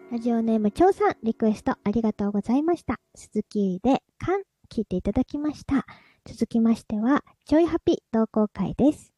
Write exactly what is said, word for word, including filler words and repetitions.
ラジオネーム、ちょうさん、リクエストありがとうございました。鈴木で、かん、聞いていただきました。続きましては、ちょいハピ同好会です。